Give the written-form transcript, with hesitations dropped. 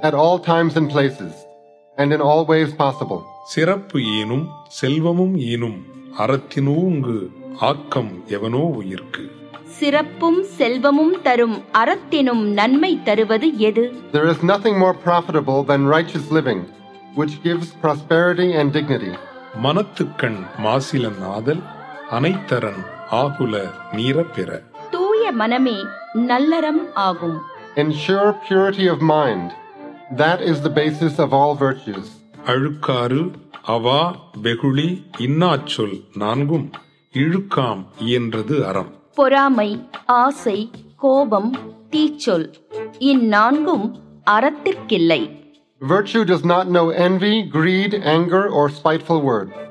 at all times and places, and in all ways possible. சிறப்பு ஈனும் செல்வமும் ஈனும் அறத்தினூங்கு ஆக்கம் எவனோ உயிர்க்கு. சிறப்பும் செல்வமும் தரும் அறத்தினும் நன்மை தருவது எது? There is nothing more profitable than righteous living, which gives prosperity and dignity. மனத்துக்கண் மாசிலன் ஆதல் அனைத்தரன் ஆகுல நீர பெற. தூய மனமே நல்லறம் ஆகும். Ensure purity of mind. That is the basis of all virtues. அழுக்காறு அவா வெகுளி இன்னாச்சொல் நான்கும் இழுக்காம் இயன்றது அறம். பொறாமை, ஆசை, கோபம், தீச்சொல் இந்நான்கும் அறத்திற்கில்லை. Virtue does not know envy, greed, anger, or spiteful words.